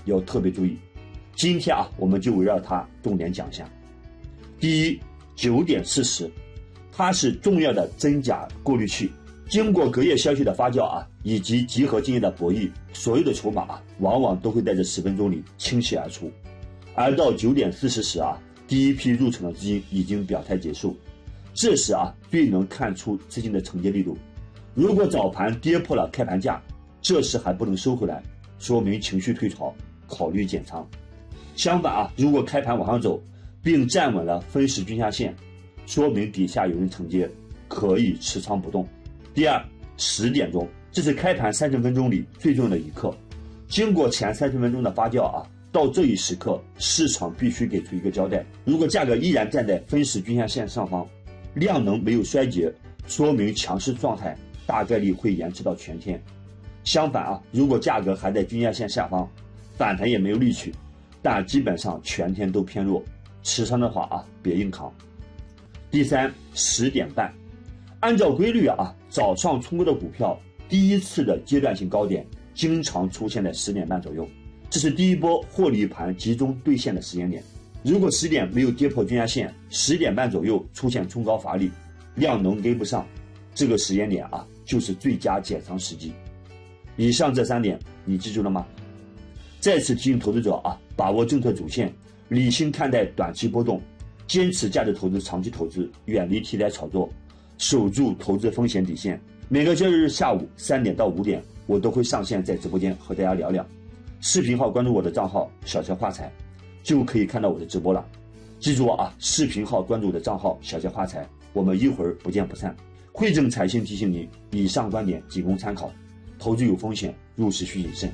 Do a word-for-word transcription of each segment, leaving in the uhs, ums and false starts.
要特别注意。今天啊，我们就围绕它重点讲一下。第一，九点四十，它是重要的真假过滤器。经过隔夜消息的发酵啊，以及集合经验的博弈，所有的筹码啊，往往都会在这十分钟里倾泻而出。而到九点四十时啊，第一批入场的资金已经表态结束，这时啊，最能看出资金的承接力度。如果早盘跌破了开盘价，这时还不能收回来，说明情绪退潮，考虑减仓。相反啊，如果开盘往上走，并站稳了分时均价线，说明底下有人承接，可以持仓不动。第二，十点钟，这是开盘三十分钟里最重要的一刻。经过前三十分钟的发酵啊，到这一时刻，市场必须给出一个交代。如果价格依然站在分时均线线上方，量能没有衰竭，说明强势状态大概率会延迟到全天。相反啊，如果价格还在均价线下方，反弹也没有力气，但基本上全天都偏弱，持仓的话啊，别硬扛。第三，十点半，按照规律啊，早上冲高的股票第一次的阶段性高点经常出现在十点半左右，这是第一波获利盘集中兑现的时间点。如果十点没有跌破均价线，十点半左右出现冲高乏力，量能跟不上，这个时间点啊，就是最佳减仓时机。以上这三点你记住了吗？再次提醒投资者啊，把握政策主线，理性看待短期波动，坚持价值投资长期投资，远离题材炒作，守住投资风险底线。每个交易日下午三点到五点，我都会上线在直播间和大家聊聊。视频号关注我的账号小钱发财，就可以看到我的直播了。记住啊，视频号关注我的账号小钱发财，我们一会儿不见不散。汇正财信提醒您，以上观点仅供参考，投资有风险，入市需谨慎。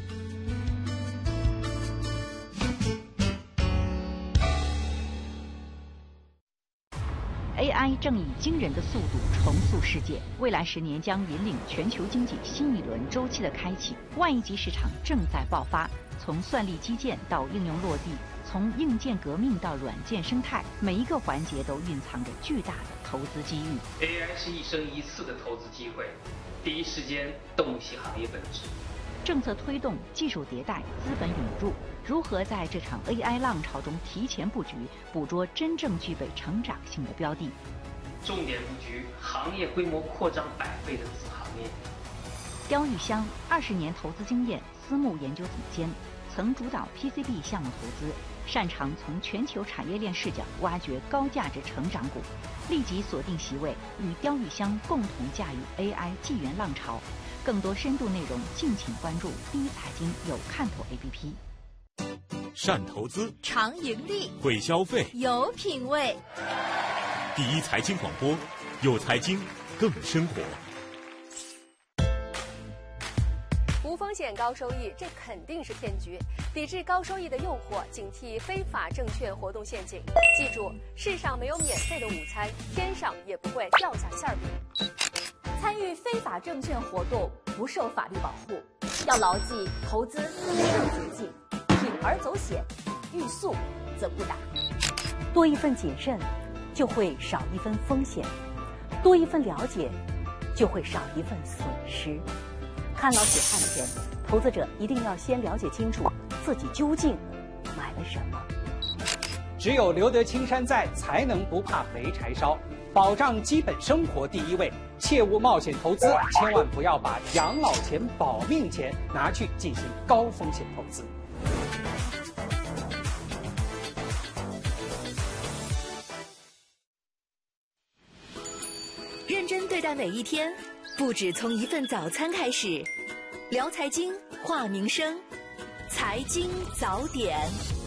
A I 正以惊人的速度重塑世界，未来十年将引领全球经济新一轮周期的开启。万亿级市场正在爆发，从算力基建到应用落地，从硬件革命到软件生态，每一个环节都蕴藏着巨大的投资机遇。 A I 是一生一次的投资机会，第一时间洞悉行业本质。 政策推动、技术迭代、资本引入，如何在这场 A I 浪潮中提前布局，捕捉真正具备成长性的标的？ 重点布局行业规模扩张百倍的子行业。 刁玉香二十年投资经验，私募研究总监，曾主导 P C B 项目投资，擅长从全球产业链视角挖掘高价值成长股。立即锁定席位，与刁玉香共同驾驭 A I 纪元浪潮。更多深度内容，敬请关注第一财经有看头 A P P。 善投资， 常盈利， 会消费， 有品位。 第一财经广播，有财经，更生活。 无风险高收益，这肯定是骗局。抵制高收益的诱惑，警惕非法证券活动陷阱。记住，世上没有免费的午餐，天上也不会掉下馅饼。 参与非法证券活动不受法律保护，要牢记投资没有捷径，铤而走险，欲速则不达。 多一份谨慎，就会少一分风险；多一份了解，就会少一份损失。看牢血汗钱，投资者一定要先了解清楚自己究竟买了什么。 只有留得青山在，才能不怕没柴烧。保障基本生活第一位，切勿冒险投资，千万不要把养老钱、保命钱拿去进行高风险投资。 认真对待每一天，不止从一份早餐开始。聊财经，话民生，财经早点。